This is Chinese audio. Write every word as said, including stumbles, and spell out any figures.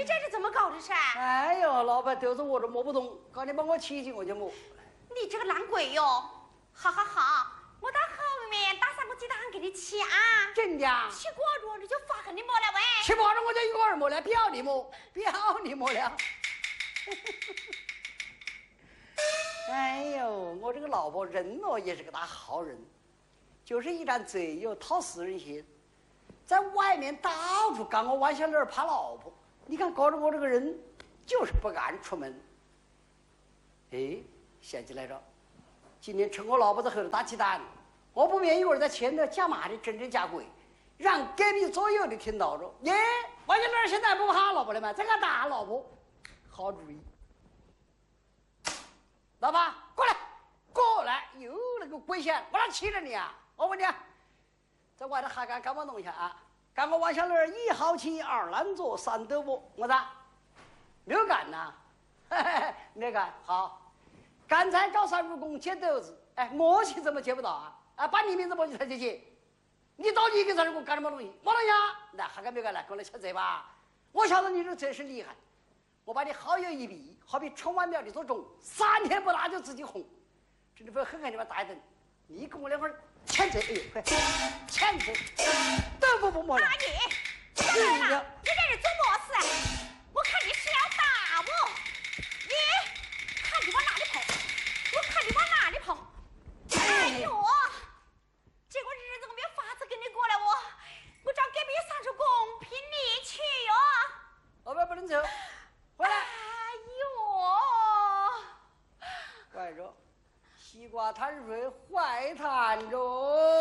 你这是怎么搞的噻？ 哎呦，老板都是我都摸不懂，赶紧帮我起进我就摸。 你这个烂鬼哟！好好好，我到后面打三个鸡蛋给你起啊！ 真的？ 起过着你就发给你摸了喂。 起过着我就一个人摸了，不要你摸，不要你摸了。哎呦，我这个老婆人哦也是个大好人，就是一张嘴又讨死人心，在外面到处干我弯小脸怕老婆。你看搞得我这个人就是不敢出门。哎，想起来了，今天趁我老婆在后头打鸡蛋，我不免一会儿在前头假骂的真真假鬼，让隔壁左右的听到了。耶，弯小脸现在不怕老婆了吗？这个大老婆，好主意。老板，过来，过来！哟，那个鬼仙，我哪气了你啊？我问你啊，在外头还敢干嘛弄一下啊？干我王小乐一好气，二懒做，三斗不，我咋没有干呐？没干好，刚才找三叔公接豆子，哎，默契怎么接不到啊？啊，把你名字默契才接接，你到底给三叔公干什么东西？我东西啊？那还敢没敢来？跟我来抢贼吧？我晓得你这贼是厉害。我把你好友一比，好比春晚庙里做钟，三天不打就自己红，真的不要狠狠地把打一顿。你跟我两会儿欠责，哎呦，快欠责，都不不摸了。 阿姨，你干嘛了？你这是做么事？我看你是要打我，你看你往哪里跑？我看你往哪里跑？哎呦，这个日子我没有法子跟你过了，我我找隔壁三叔公拼力气哟。 老板不能走。回来！ 哎呦， 怪着，西瓜摊水坏摊着。